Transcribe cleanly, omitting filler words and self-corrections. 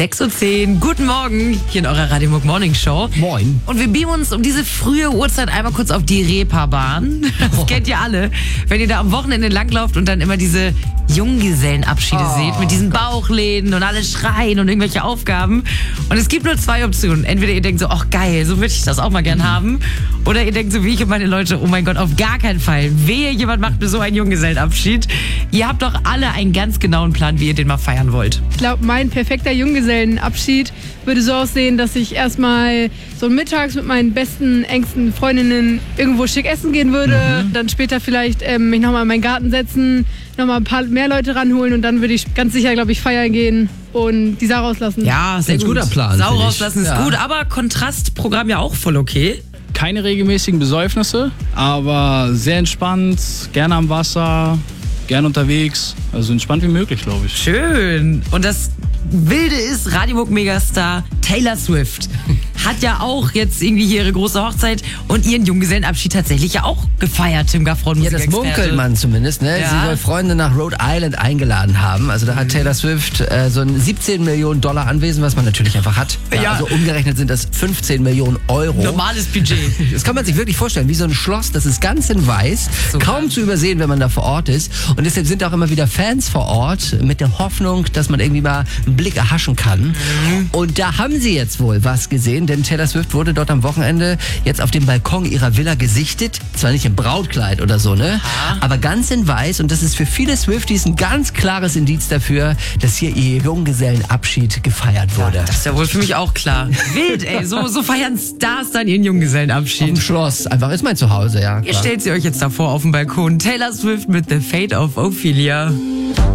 6:10 Uhr. Guten Morgen hier in eurer Radio Muck Morning Show. Moin. Und wir beamen uns um diese frühe Uhrzeit einmal kurz auf die Reeperbahn. Das kennt ihr alle. Wenn ihr da am Wochenende langlauft und dann immer diese Junggesellenabschiede seht mit diesen Bauchläden und alle schreien und irgendwelche Aufgaben. Und es gibt nur zwei Optionen. Entweder ihr denkt so, ach geil, so würde ich das auch mal gern haben. Oder ihr denkt so wie ich und meine Leute, oh mein Gott, auf gar keinen Fall. Wehe, jemand macht mir so einen Junggesellenabschied. Ihr habt doch alle einen ganz genauen Plan, wie ihr den mal feiern wollt. Ich glaube, mein perfekter Junggesellenabschied würde so aussehen, dass ich erstmal so mittags mit meinen besten, engsten Freundinnen irgendwo schick essen gehen würde. Dann später vielleicht mich nochmal in meinen Garten setzen, nochmal ein paar mehr Leute ranholen und dann würde ich ganz sicher, glaube ich, feiern gehen und die Sau rauslassen. Ja, sehr Ein gut. guter Plan, Sau finde ich. rauslassen ist Ja. gut, aber Kontrastprogramm ja auch voll okay. Keine regelmäßigen Besäufnisse, aber sehr entspannt, gerne am Wasser, gerne unterwegs. Also entspannt wie möglich, glaube ich. Schön. Und das Wilde ist, Radio Muck Megastar Taylor Swift hat ja auch jetzt irgendwie hier ihre große Hochzeit und ihren Junggesellenabschied tatsächlich ja auch gefeiert, Tim Gaffron, Ja, das Musikexperte. munkelt man zumindest. Ne? Ja. Sie soll Freunde nach Rhode Island eingeladen haben. Also da hat Taylor Swift so ein 17 Millionen Dollar Anwesen, was man natürlich einfach hat. Ja. Also umgerechnet sind das 15 Millionen Euro. Normales Budget. Das kann man sich wirklich vorstellen, wie so ein Schloss, das ist ganz in weiß, So kaum krass. zu übersehen, wenn man da vor Ort ist. Und deshalb sind auch immer wieder Fans vor Ort mit der Hoffnung, dass man irgendwie mal einen Blick erhaschen kann. Und da haben sie jetzt wohl was gesehen, denn Taylor Swift wurde dort am Wochenende jetzt auf dem Balkon ihrer Villa gesichtet. Zwar nicht im Brautkleid oder so, ne? Aber ganz in weiß. Und das ist für viele Swifties ein ganz klares Indiz dafür, dass hier ihr Junggesellenabschied gefeiert wurde. Das ist ja wohl für mich auch klar. Wild, ey. So feiern Stars dann ihren Im Junggesellenabschied. Schloss. Einfach ist mein Zuhause, ja. Ihr stellt sie euch jetzt davor auf dem Balkon. Taylor Swift mit The Fate of Ophelia.